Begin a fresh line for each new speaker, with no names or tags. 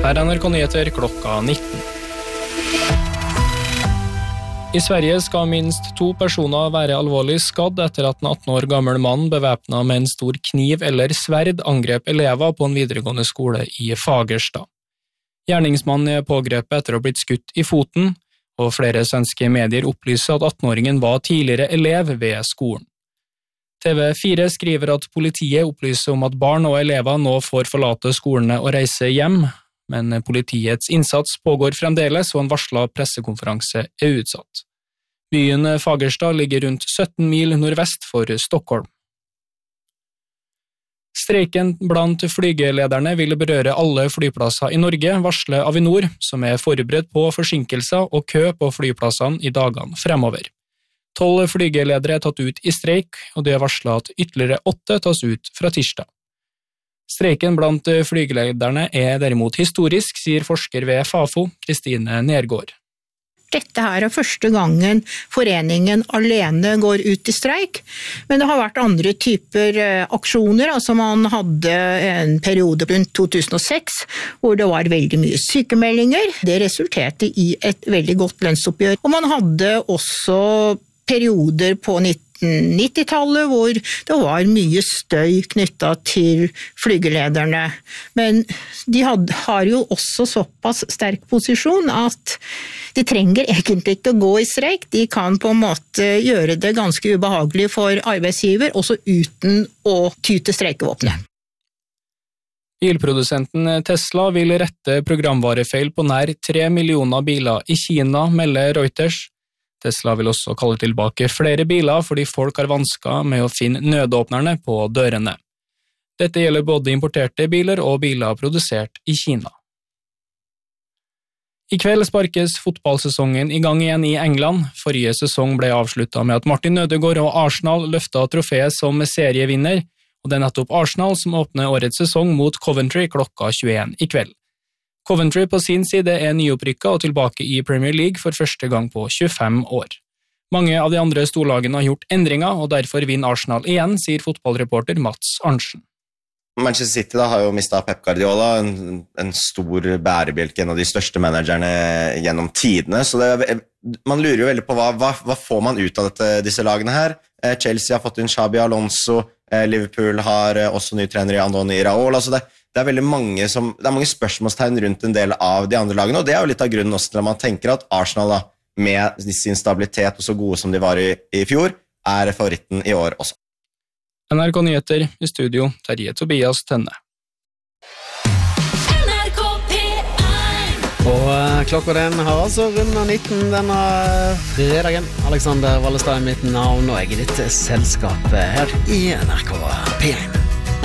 Her NRK Nyheter klokka 19. I Sverige skal minst 2 personer være alvorlig skadd etter at en 18 år gammel mann bevæpnet med en stor kniv eller sverd angrep elever på en videregående skole i Fagersta. Gjerningsmannen er pågrepet etter å ha blitt skutt i foten, og flere svenske medier opplyser at 18-åringen var tidligere elev ved skolen. TV4 skriver at politiet opplyser om at barn og elever nå får forlate skolene og reise hjem, men politiets innsats pågår fremdeles og en varslet pressekonferanse er utsatt. Byen Fagersta ligger rundt 17 mil nordvest for Stockholm. Streiken blant flygelederne vil berøre alle flyplasser i Norge, varsler Avinor, som er forberedt på forsinkelser og kø på flyplassene i dagene fremover. 12 flygeledere er tatt ut i streik, og det er varslet at ytterligere 8 tas ut fra tirsdag. Streiken blant flygelederne er derimot historisk, sier forsker ved Fafo, Kristine Nergård.
Dette her er første gangen foreningen alene går ut i streik, men det har vært andre typer aksjoner. Altså man hadde en periode rundt 2006 hvor det var veldig mye sykemeldinger. Det resulterte i et veldig godt lønnsoppgjør. Og man hadde også perioder på 1990-tallet hvor det var mye støy knyttet til flygelederne. Men de har jo også såpass sterk posisjon at de trenger egentlig ikke å gå i streik. De kan på en måte gjøre det ganske ubehagelig for arbeidsgiver, også uten å ty til streikevåpenet.
Bilprodusenten Tesla vil rette programvarefeil på nær 3 millioner biler i Kina, melder Reuters. Tesla vil også kalle tilbake flere biler fordi folk har vansker med å finne nødåpnerne på dørene. Dette gjelder både importerte biler og biler produsert i Kina. I kveld sparkes fotballsesongen i gang igjen i England. Forrige sesong ble avsluttet med at Martin Ødegaard og Arsenal løftet trofeet som serievinner, og det er nettopp Arsenal som åpner årets sesong mot Coventry klokka 21 i kveld. Coventry på sin side er nyopprykket og tilbake i Premier League for første gang på 25 år. Mange av de andre storlagene har gjort endringer, og derfor vinner Arsenal igjen, sier fotballreporter Mats Arntzen.
Manchester City har jo mistet Pep Guardiola, en stor bærebjelke, en av de største managerne gjennom tidene, så man lurer jo veldig på hva får man ut av disse lagene her. Chelsea har fått inn Xabi Alonso, Liverpool har også ny trener i Andoni Iraola, så det er veldig mange det er mange spørsmålstegn rundt en del av de andre lagene, og det er jo litt av grunnen også til at man tenker at Arsenal da, med sin stabilitet og så gode som de var i fjor, er favoritten i år også.
NRK Nyheter i studio, Terje Tobias Tønne.
Og klokka den har altså rundt 19 denne fredagen. Alexander Vallestad i mitt navn, og jeg er i ditt selskap her i NRK P1.